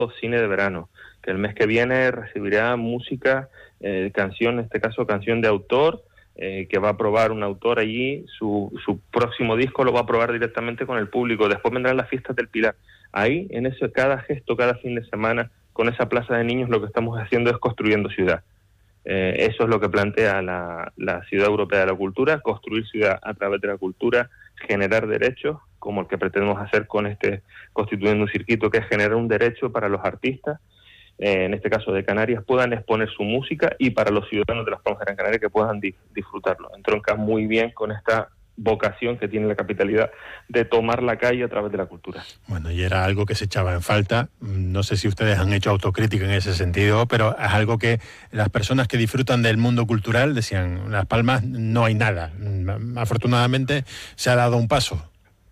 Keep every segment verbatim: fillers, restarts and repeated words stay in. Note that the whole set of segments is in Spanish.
cine de verano, que el mes que viene recibirá música, eh, canción, en este caso canción de autor, eh, que va a probar un autor allí, su, su próximo disco lo va a probar directamente con el público. Después vendrán las fiestas del Pilar. Ahí, en eso, cada gesto, cada fin de semana, con esa plaza de niños, lo que estamos haciendo es construyendo ciudad. Eh, eso es lo que plantea la, la Ciudad Europea de la Cultura, construir ciudad a través de la cultura, generar derechos, como el que pretendemos hacer con este Constituyendo un Circuito, que es generar un derecho para los artistas, eh, en este caso de Canarias, puedan exponer su música, y para los ciudadanos de Las Palmas de Gran Canaria que puedan di- disfrutarlo. Entronca muy bien con esta vocación que tiene la capitalidad de tomar la calle a través de la cultura. Bueno, y era algo que se echaba en falta. No sé si ustedes han hecho autocrítica en ese sentido, pero es algo que las personas que disfrutan del mundo cultural decían: en Las Palmas no hay nada. Afortunadamente se ha dado un paso.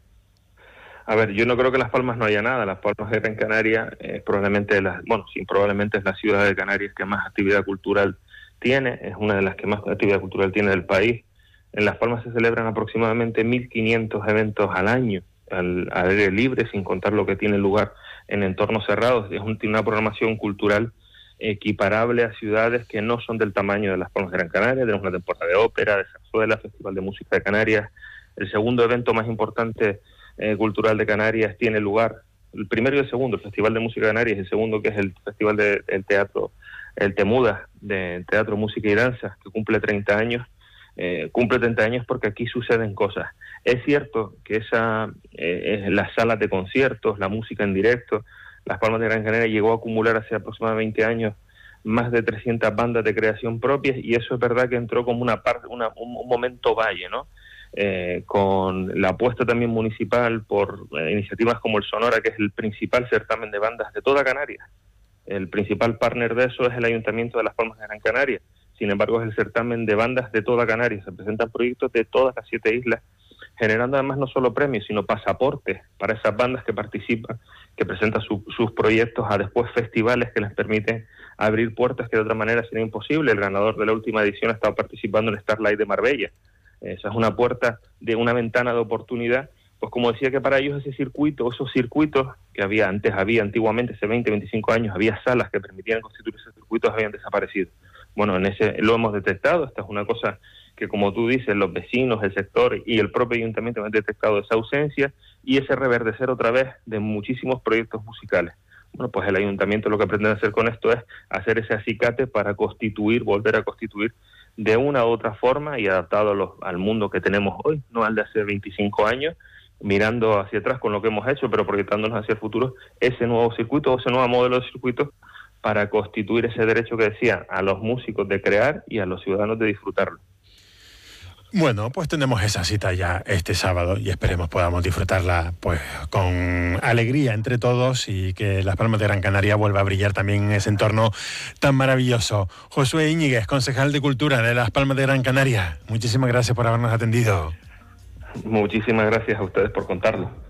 A ver, yo no creo que Las Palmas no haya nada. Las Palmas de Gran Canaria, eh, probablemente, la, bueno, sí, probablemente es la ciudad de Canarias que más actividad cultural tiene, es una de las que más actividad cultural tiene del país. En Las Palmas se celebran aproximadamente mil quinientos eventos al año, al, al aire libre, sin contar lo que tiene lugar en entornos cerrados. Es un, una programación cultural equiparable a ciudades que no son del tamaño de Las Palmas de Gran Canaria. Tenemos una temporada de ópera, de zarzuela, Festival de Música de Canarias. El segundo evento más importante eh, cultural de Canarias tiene lugar, el primero y el segundo, el Festival de Música de Canarias, y el segundo, que es el Festival del de, teatro, el Temuda, de Teatro, Música y Danza, que cumple treinta años. Eh, cumple treinta años porque aquí suceden cosas. Es cierto que esa, eh, las salas de conciertos, la música en directo, Las Palmas de Gran Canaria llegó a acumular hace aproximadamente veinte años más de trescientas bandas de creación propias, y eso es verdad que entró como una parte, una, un, un momento valle, ¿no? Eh, con la apuesta también municipal por eh, iniciativas como el Sonora, que es el principal certamen de bandas de toda Canarias. El principal partner de eso es el Ayuntamiento de Las Palmas de Gran Canaria. Sin embargo, es el certamen de bandas de toda Canarias. Se presentan proyectos de todas las siete islas, generando además no solo premios, sino pasaportes para esas bandas que participan, que presentan su, sus proyectos a después festivales que les permiten abrir puertas que de otra manera sería imposible. El ganador de la última edición ha estado participando en Starlight de Marbella. Esa es una puerta de una ventana de oportunidad. Pues como decía, que para ellos ese circuito, esos circuitos que había antes, había antiguamente, hace veinte, veinticinco años, había salas que permitían constituir esos circuitos, habían desaparecido. Bueno, en ese lo hemos detectado. Esta es una cosa que, como tú dices, los vecinos, el sector y el propio ayuntamiento han detectado esa ausencia y ese reverdecer otra vez de muchísimos proyectos musicales. Bueno, pues el ayuntamiento lo que pretende hacer con esto es hacer ese acicate para constituir, volver a constituir de una u otra forma y adaptado a los, al mundo que tenemos hoy, no al de hace veinticinco años, mirando hacia atrás con lo que hemos hecho, pero proyectándonos hacia el futuro, ese nuevo circuito, ese nuevo modelo de circuito, para constituir ese derecho que decía a los músicos de crear y a los ciudadanos de disfrutarlo. Bueno, pues tenemos esa cita ya este sábado y esperemos podamos disfrutarla pues con alegría entre todos y que Las Palmas de Gran Canaria vuelva a brillar también en ese entorno tan maravilloso. Josué Íñiguez, concejal de Cultura de Las Palmas de Gran Canaria, muchísimas gracias por habernos atendido. Muchísimas gracias a ustedes por contarlo.